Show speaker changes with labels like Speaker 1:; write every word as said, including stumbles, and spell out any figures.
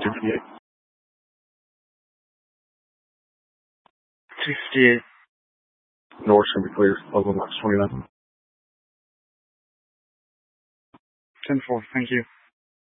Speaker 1: two fifty-eight.
Speaker 2: two fifty-eight.
Speaker 1: North's going to be clear. Level max twenty-nine.
Speaker 2: ten four, thank you.